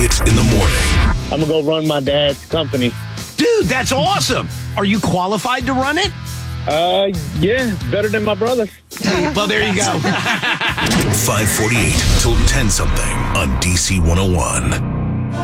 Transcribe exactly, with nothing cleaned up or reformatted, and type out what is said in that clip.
Hit in the morning. I'm going to go run my dad's company. Dude, that's awesome. Are you qualified to run it? Uh, yeah, better than my brother. Well, there you go. five forty-eight till ten something on D C one oh one.